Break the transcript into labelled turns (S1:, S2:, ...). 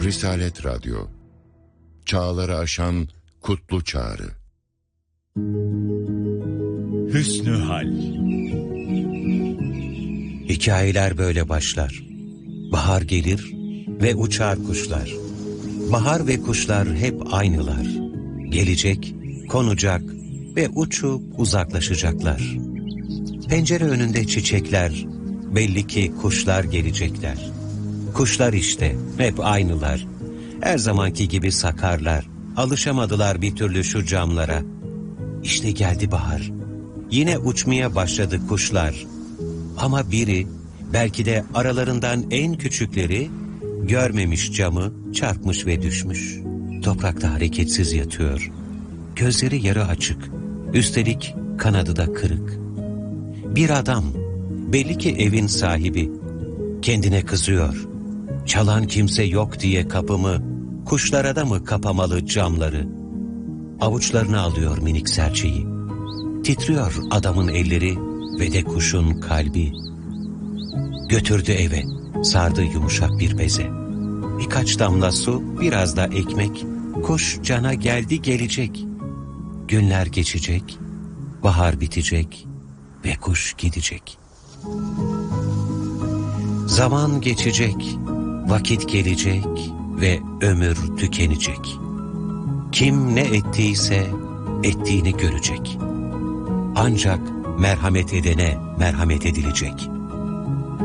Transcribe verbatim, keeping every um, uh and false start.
S1: Risalet Radyo, çağları aşan kutlu çağrı.
S2: Hüsnü Hal.
S3: Hikayeler böyle başlar. Bahar gelir ve uçar kuşlar. Bahar ve kuşlar hep aynılar. Gelecek, konacak ve uçup uzaklaşacaklar. Pencere önünde çiçekler, belli ki kuşlar gelecekler. Kuşlar işte, hep aynılar. Her zamanki gibi sakarlar. Alışamadılar bir türlü şu camlara. İşte geldi bahar. Yine uçmaya başladı kuşlar. Ama biri, belki de aralarından en küçükleri, görmemiş camı, çarpmış ve düşmüş. Toprakta hareketsiz yatıyor. Gözleri yarı açık. Üstelik kanadı da kırık. Bir adam, belli ki evin sahibi, kendine kızıyor. Çalan kimse yok diye kapımı, kuşlara da mı kapamalı camları? Avuçlarına alıyor minik serçeyi. Titriyor adamın elleri ve de kuşun kalbi. Götürdü eve, sardı yumuşak bir beze. Birkaç damla su, biraz da ekmek. Kuş cana geldi gelecek. Günler geçecek, bahar bitecek ve kuş gidecek. Zaman geçecek, vakit gelecek ve ömür tükenecek. Kim ne ettiyse ettiğini görecek. Ancak merhamet edene merhamet edilecek.